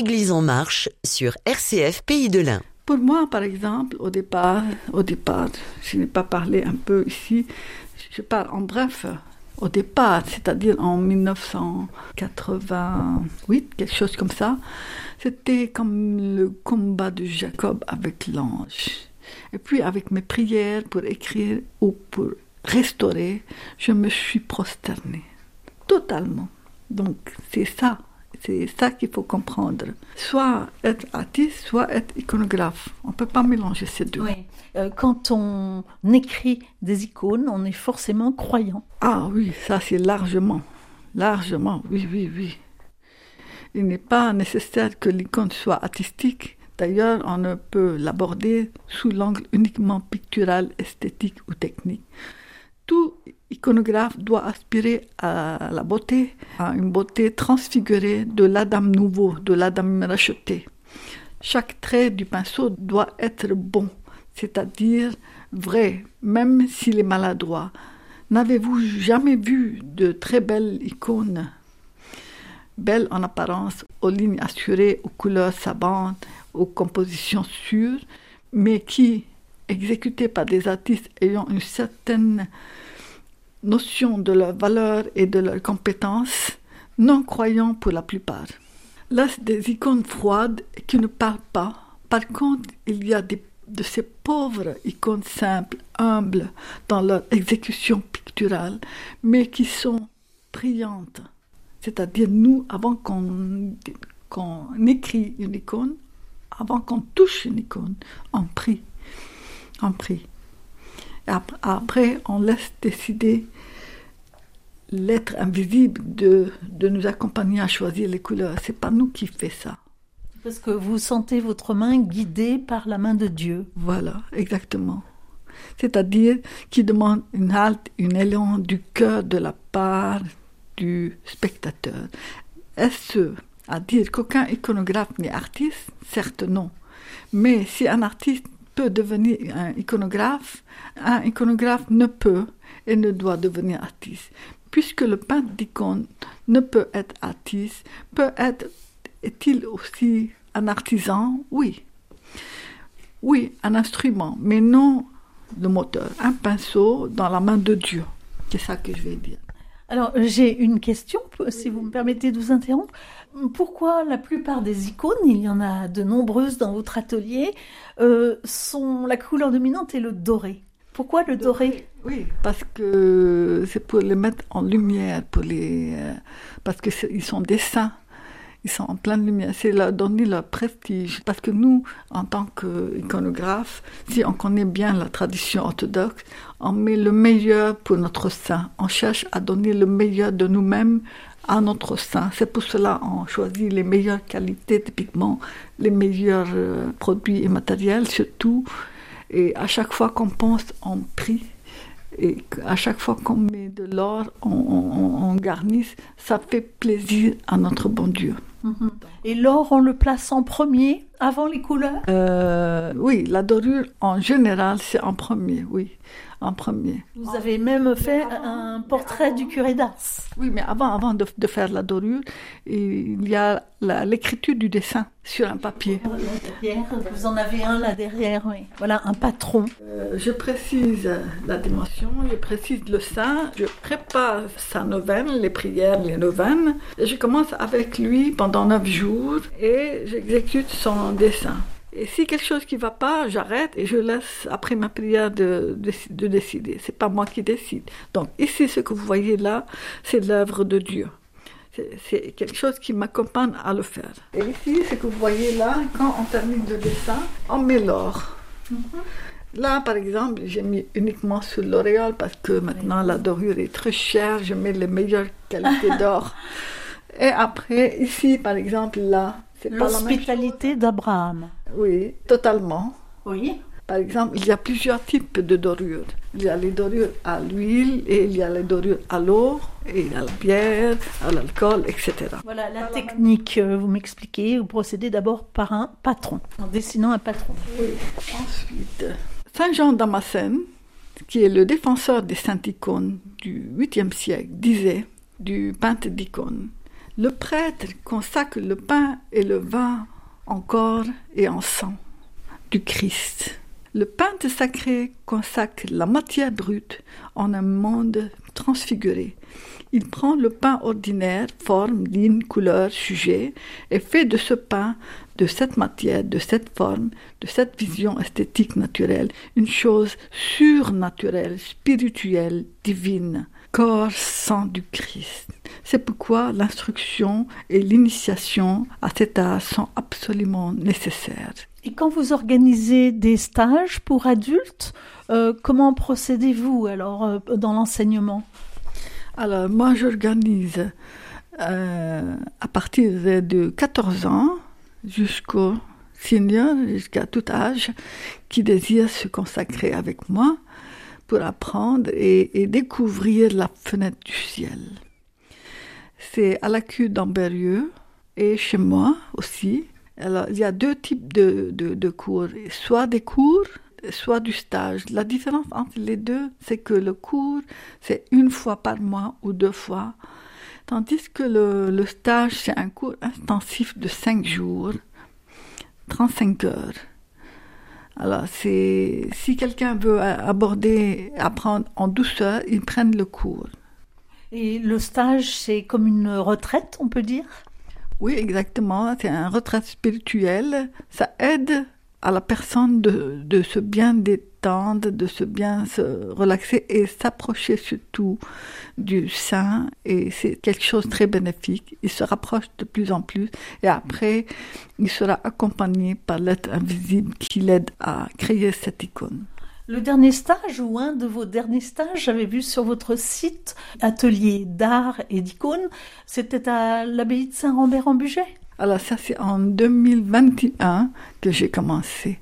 Église en marche sur RCF Pays de l'Ain. Pour moi, par exemple, au départ, je n'ai pas parlé un peu ici, je parle en bref, au départ, c'est-à-dire en 1988, quelque chose comme ça, c'était comme le combat de Jacob avec l'ange. Et puis avec mes prières pour écrire ou pour restaurer, je me suis prosternée, totalement. Donc c'est ça qu'il faut comprendre. Soit être artiste, soit être iconographe. On ne peut pas mélanger ces deux. Oui. Quand on écrit des icônes, on est forcément croyant. Ah oui, ça c'est largement, oui. Il n'est pas nécessaire que l'icône soit artistique. D'ailleurs, on ne peut l'aborder sous l'angle uniquement pictural, esthétique ou technique. Tout iconographe doit aspirer à la beauté, à une beauté transfigurée de l'Adam nouveau, de l'Adam racheté. Chaque trait du pinceau doit être bon, c'est-à-dire vrai, même s'il est maladroit. N'avez-vous jamais vu de très belles icônes, belles en apparence, aux lignes assurées, aux couleurs savantes, aux compositions sûres, mais qui, exécutées par des artistes ayant une certaine notion de leur valeur et de leurs compétences, non croyants pour la plupart. Là, c'est des icônes froides qui ne parlent pas. Par contre, il y a de ces pauvres icônes simples, humbles dans leur exécution picturale, mais qui sont brillantes. C'est-à-dire, nous, avant qu'on écrit une icône, avant qu'on touche une icône, on prie. Après, on laisse décider l'être invisible de nous accompagner à choisir les couleurs. C'est pas nous qui fait ça. Parce que vous sentez votre main guidée par la main de Dieu. Voilà, exactement. C'est-à-dire qui demande une halte, un élan du cœur de la part du spectateur. Est-ce à dire qu'aucun iconographe n'est artiste? Certes non. Mais si un artiste peut devenir un iconographe ne peut et ne doit devenir artiste. Puisque le peintre d'icône ne peut être artiste, est-il aussi un artisan? Oui. Oui, un instrument, mais non le moteur. Un pinceau dans la main de Dieu. C'est ça que je vais dire. Alors, j'ai une question, si vous me permettez de vous interrompre. Pourquoi la plupart des icônes, il y en a de nombreuses dans votre atelier, la couleur dominante est le doré? Pourquoi le doré? Oui, parce que c'est pour les mettre en lumière, parce qu'ils sont des saints. Ils sont en pleine lumière, c'est leur donner leur prestige. Parce que nous, en tant qu'iconographes, si on connaît bien la tradition orthodoxe, on met le meilleur pour notre saint. On cherche à donner le meilleur de nous-mêmes à notre saint. C'est pour cela qu'on choisit les meilleures qualités de pigments, les meilleurs produits et matériels surtout. Et à chaque fois qu'on pense, on prie. Et à chaque fois qu'on met de l'or, on garnisse, ça fait plaisir à notre bon Dieu. Et l'or, on le place en premier, avant les couleurs? Oui, la dorure, en général, c'est en premier, oui, en premier. Vous avez même fait un portrait du curé d'Ars. Oui, mais avant de faire la dorure, il y a l'écriture du dessin sur un papier. Derrière, vous en avez un là derrière, oui. Voilà, un patron. Je précise la dimension, je précise le saint, je prépare sa neuvaine, les prières, les neuvaines. Et je commence avec lui pendant 9 jours et j'exécute son dessin. Et si quelque chose qui ne va pas, j'arrête et je laisse après ma prière de décider. Ce n'est pas moi qui décide. Donc ici, ce que vous voyez là, c'est l'œuvre de Dieu. C'est quelque chose qui m'accompagne à le faire. Et ici, ce que vous voyez là, quand on termine le dessin, on met l'or. Là, par exemple, j'ai mis uniquement sur l'auréole parce que maintenant la dorure est très chère. Je mets les meilleures qualités d'or. Et après, ici, par exemple, là, c'est pas l'hospitalité d'Abraham. Oui, totalement. Oui. Par exemple, il y a plusieurs types de dorures. Il y a les dorures à l'huile, et il y a les dorures à l'eau, et à la bière, à l'alcool, etc. Voilà la technique, vous m'expliquez. Vous procédez d'abord par un patron, en dessinant un patron. Oui. Ensuite, Saint Jean Damascène, qui est le défenseur des saintes icônes du 8e siècle, disait du peintre d'icônes: Le prêtre consacre le pain et le vin en corps et en sang du Christ. Le peintre sacré consacre la matière brute en un monde transfiguré. Il prend le pain ordinaire, forme, ligne, couleur, sujet, et fait de ce pain, de cette matière, de cette forme, de cette vision esthétique naturelle, une chose surnaturelle, spirituelle, divine, corps, sang du Christ. C'est pourquoi l'instruction et l'initiation à cet art sont absolument nécessaires. Et quand vous organisez des stages pour adultes, comment procédez-vous alors dans l'enseignement ? Alors, moi, j'organise à partir de 14 ans jusqu'au senior, jusqu'à tout âge, qui désire se consacrer avec moi pour apprendre et découvrir la fenêtre du ciel. C'est à la CU d'Ambérieu et chez moi aussi. Alors, il y a 2 types de cours, soit des cours, soit du stage. La différence entre les deux, c'est que le cours, c'est 1 fois par mois ou 2 fois, tandis que le stage, c'est un cours intensif de 5 jours, 35 heures. Alors, si quelqu'un veut apprendre en douceur, ils prennent le cours. Et le stage, c'est comme une retraite, on peut dire ? Oui, exactement. C'est une retraite spirituelle. Ça aide à la personne de se bien détendre, de se bien se relaxer et s'approcher surtout du Saint. Et c'est quelque chose de très bénéfique. Il se rapproche de plus en plus. Et après, il sera accompagné par l'être invisible qui l'aide à créer cette icône. Le dernier stage ou un de vos derniers stages, j'avais vu sur votre site, atelier d'art et d'icônes, c'était à l'abbaye de Saint-Rambert-en-Bugey. Alors ça, c'est en 2021 que j'ai commencé.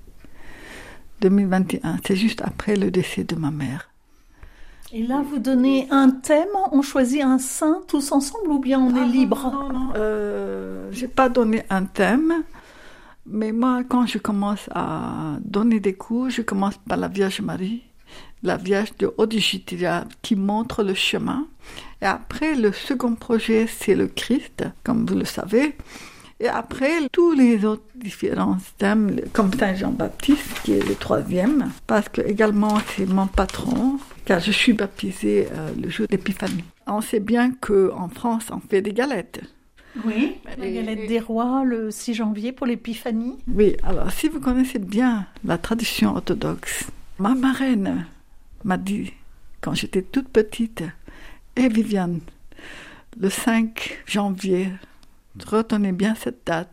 2021, c'est juste après le décès de ma mère. Et là, vous donnez un thème, on choisit un saint tous ensemble ou bien on est libre ? Non, j'ai pas donné un thème. Mais moi, quand je commence à donner des cours, je commence par la Vierge Marie, la Vierge de Odijitira, qui montre le chemin. Et après, le second projet, c'est le Christ, comme vous le savez. Et après, tous les autres différents thèmes, comme Saint Jean-Baptiste, qui est le 3e, parce que également, c'est mon patron, car je suis baptisée le jour d'Épiphanie. On sait bien qu'en France, on fait des galettes. Oui, la galette des rois le 6 janvier pour l'épiphanie. Oui, alors si vous connaissez bien la tradition orthodoxe, ma marraine m'a dit, quand j'étais toute petite, « Eh Viviane, le 5 janvier, retenez bien cette date,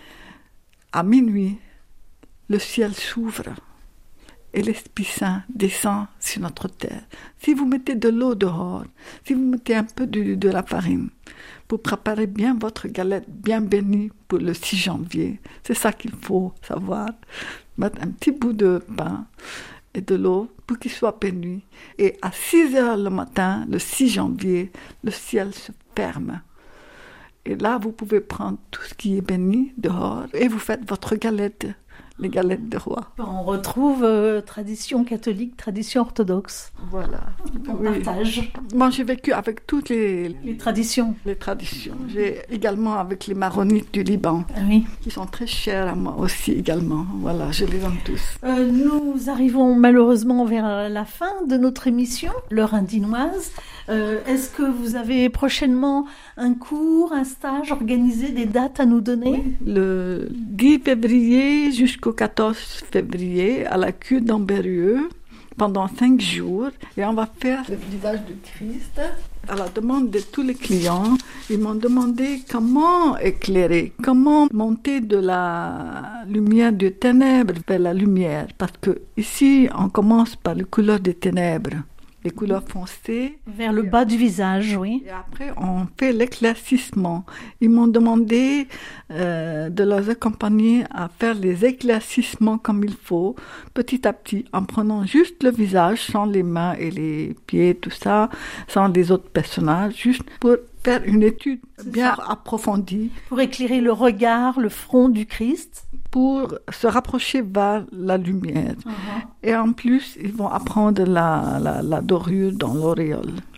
à minuit, le ciel s'ouvre et l'Esprit Saint descend sur notre terre. Si vous mettez de l'eau dehors, si vous mettez un peu de la farine, pour préparer bien votre galette bien bénie pour le 6 janvier. C'est ça qu'il faut savoir. Mettre un petit bout de pain et de l'eau pour qu'il soit béni. Et à 6 heures le matin, le 6 janvier, le ciel se ferme. Et là, vous pouvez prendre tout ce qui est béni dehors et vous faites votre galette, les galettes de roi. On retrouve tradition catholique, tradition orthodoxe. Voilà. On partage. Moi, j'ai vécu avec toutes les traditions. Les traditions. J'ai également avec les maronites du Liban, qui sont très chers à moi aussi également. Voilà, je les aime tous. Nous arrivons malheureusement vers la fin de notre émission, l'heure indinoise. Est-ce que vous avez prochainement un cours, un stage organisé, des dates à nous donner ? Oui, le 10 février jusqu'au 14 février à la CU d'Ambérieu pendant 5 jours et on va faire le visage du Christ. À la demande de tous les clients, ils m'ont demandé comment éclairer, comment monter de la lumière des ténèbres vers la lumière, parce que ici on commence par les couleurs des ténèbres. Les couleurs foncées. Vers le bas du visage, oui. Et après, on fait l'éclaircissement. Ils m'ont demandé de les accompagner à faire les éclaircissements comme il faut, petit à petit, en prenant juste le visage, sans les mains et les pieds, tout ça, sans les autres personnages, juste pour faire une étude bien approfondie. Pour éclairer le regard, le front du Christ. Pour se rapprocher vers la lumière. Et en plus, ils vont apprendre la dorure dans l'auréole.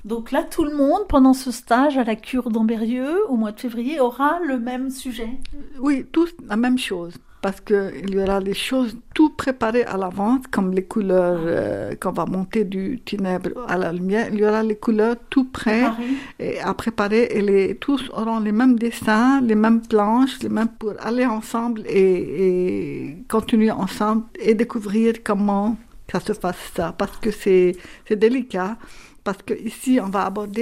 Donc là, tout le monde, pendant ce stage à la cure d'Ambérieux, au mois de février, aura le même sujet. Oui, tous la même chose. Parce qu'il y aura des choses tout préparées à l'avance, comme les couleurs qu'on va monter du ténèbre à la lumière. Il y aura les couleurs tout prêts et à préparer. Et tous auront les mêmes dessins, les mêmes planches, les mêmes pour aller ensemble et continuer ensemble et découvrir comment ça se fasse ça. Parce que c'est délicat. Parce qu'ici, on va aborder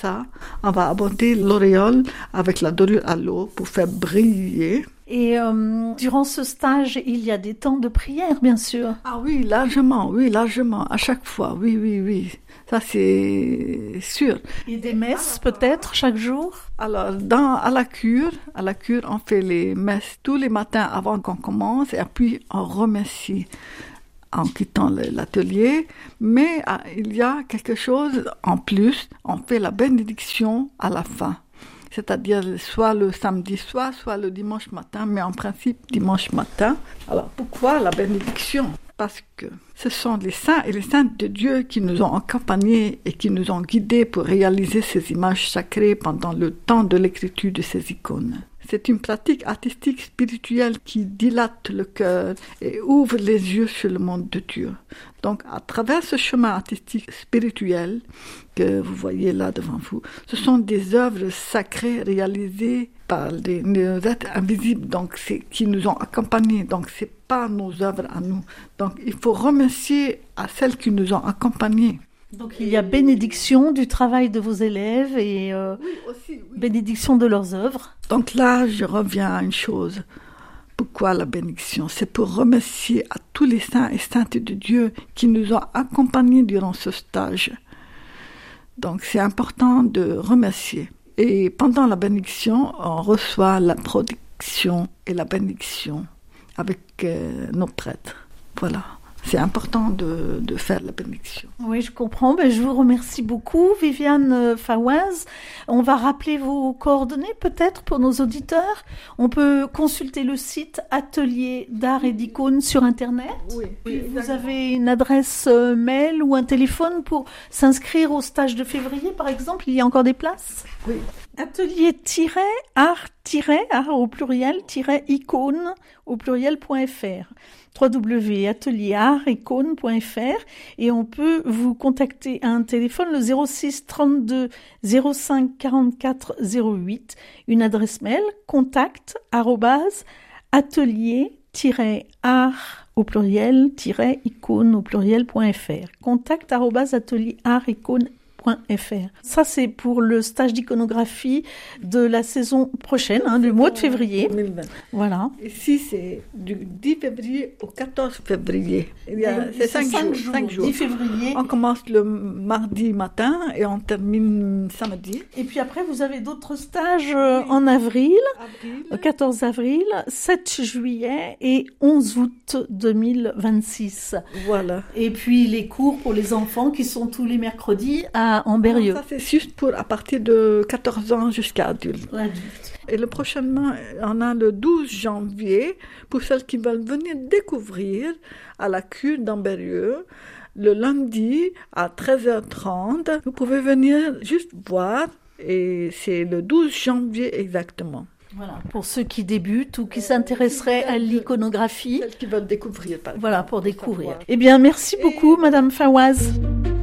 l'auréole avec la dorure à l'eau pour faire briller. Et durant ce stage, il y a des temps de prière, bien sûr. Ah oui, largement, à chaque fois, oui. Ça, c'est sûr. Et des messes, peut-être, chaque jour? Alors, à la cure, on fait les messes tous les matins avant qu'on commence et puis on remercie en quittant l'atelier, mais il y a quelque chose en plus, on fait la bénédiction à la fin, c'est-à-dire soit le samedi soir, soit le dimanche matin, mais en principe dimanche matin. Alors pourquoi la bénédiction? Parce que ce sont les saints et les saintes de Dieu qui nous ont accompagnés et qui nous ont guidés pour réaliser ces images sacrées pendant le temps de l'écriture de ces icônes. C'est une pratique artistique spirituelle qui dilate le cœur et ouvre les yeux sur le monde de Dieu. Donc, à travers ce chemin artistique spirituel que vous voyez là devant vous, ce sont des œuvres sacrées réalisées par des êtres invisibles, donc qui nous ont accompagnés. Donc, c'est pas nos œuvres à nous. Donc, il faut remercier à celles qui nous ont accompagnés. Donc il y a bénédiction du travail de vos élèves et bénédiction de leurs œuvres. Donc là, je reviens à une chose. Pourquoi la bénédiction? C'est pour remercier à tous les saints et saintes de Dieu qui nous ont accompagnés durant ce stage. Donc c'est important de remercier. Et pendant la bénédiction, on reçoit la protection et la bénédiction avec nos prêtres. Voilà. C'est important de faire la bénédiction. Oui, je comprends. Je vous remercie beaucoup, Viviane Fawaz. On va rappeler vos coordonnées peut-être pour nos auditeurs. On peut consulter le site Atelier d'art et d'icônes sur Internet. Oui. Vous avez une adresse mail ou un téléphone pour s'inscrire au stage de février, par exemple? Il y a encore des places? Oui. Atelier-art au pluriel-icône au pluriel.fr. www.atelierarticône.fr et on peut vous contacter à un téléphone le 06 32 05 44 08, une adresse mail contact@atelier-art au pluriel-icône au pluriel.fr, contact@atelierarticône.fr. Ça, c'est pour le stage d'iconographie de la saison prochaine, du mois de février. 2020. Voilà. Ici, c'est du 10 février au 14 février. C'est 5 jours. 10 février. On commence le mardi matin et on termine samedi. Et puis après, vous avez d'autres stages en avril, 14 avril, 7 juillet et 11 août 2026. Voilà. Et puis les cours pour les enfants qui sont tous les mercredis à Ambérieux. Ça, c'est juste pour à partir de 14 ans jusqu'à adulte. Et le prochainement, on a le 12 janvier pour celles qui veulent venir découvrir à la cure d'Ambérieux. Le lundi à 13h30, vous pouvez venir juste voir et c'est le 12 janvier exactement. Voilà, pour ceux qui débutent ou qui s'intéresseraient à l'iconographie. Celles qui veulent découvrir. Voilà, pour découvrir. Eh bien, merci beaucoup, Madame Fawaz.